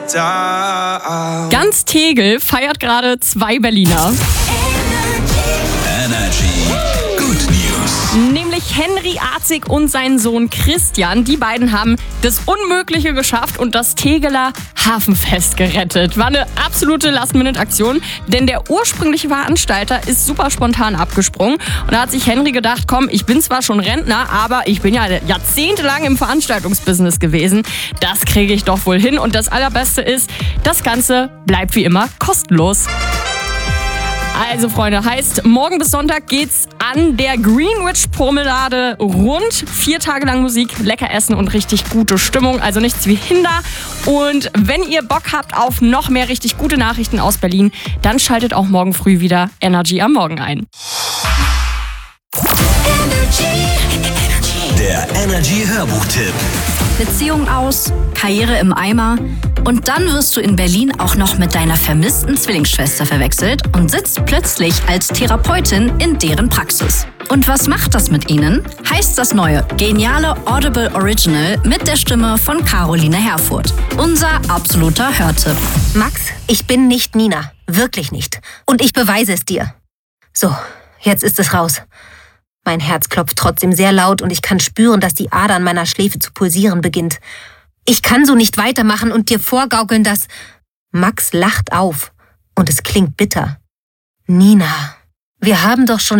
Ganz Tegel feiert gerade 2 Berliner. Energy. Good News. Nämlich Henry Arzig und sein Sohn Christian. Die beiden haben das Unmögliche geschafft und das Tegeler Hafenfest gerettet. War eine absolute Last-Minute-Aktion, denn der ursprüngliche Veranstalter ist super spontan abgesprungen. Und da hat sich Henry gedacht, komm, ich bin zwar schon Rentner, aber ich bin ja jahrzehntelang im Veranstaltungsbusiness gewesen. Das kriege ich doch wohl hin. Und das Allerbeste ist, das Ganze bleibt wie immer kostenlos. Also Freunde, heißt, morgen bis Sonntag geht's an der Greenwich-Promenade rund. 4 Tage lang Musik, lecker essen und richtig gute Stimmung. Also nichts wie Hinder. Und wenn ihr Bock habt auf noch mehr richtig gute Nachrichten aus Berlin, dann schaltet auch morgen früh wieder Energy am Morgen ein. Der Energy Hörbuchtipp. Beziehung aus, Karriere im Eimer und dann wirst du in Berlin auch noch mit deiner vermissten Zwillingsschwester verwechselt und sitzt plötzlich als Therapeutin in deren Praxis. Und was macht das mit ihnen? Heißt das neue, geniale Audible Original mit der Stimme von Caroline Herfurth. Unser absoluter Hörtipp. Max, ich bin nicht Nina. Wirklich nicht. Und ich beweise es dir. So, jetzt ist es raus. Mein Herz klopft trotzdem sehr laut und ich kann spüren, dass die Ader an meiner Schläfe zu pulsieren beginnt. Ich kann so nicht weitermachen und dir vorgaukeln, dass... Max lacht auf und es klingt bitter. Nina, wir haben doch schon